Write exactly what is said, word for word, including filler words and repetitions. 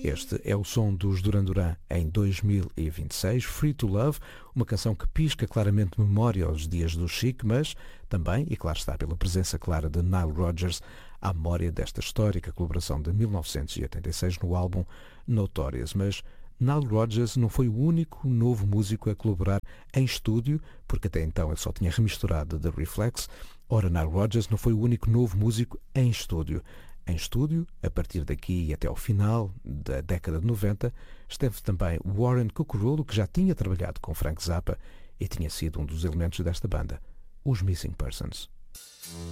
Este é o som dos Duran Duran em dois mil e vinte e seis, Free to Love, uma canção que pisca claramente memória aos dias do Chic, mas também, e claro está pela presença clara de Nile Rodgers, à memória desta histórica colaboração de mil novecentos e oitenta e seis no álbum Notorious. Mas Nile Rodgers não foi o único novo músico a colaborar em estúdio, porque até então ele só tinha remisturado The Reflex. Ora, Nile Rodgers não foi o único novo músico em estúdio. Em estúdio, a partir daqui e até ao final da década de noventa, esteve também Warren Cucurullo, que já tinha trabalhado com Frank Zappa e tinha sido um dos elementos desta banda, os Missing Persons.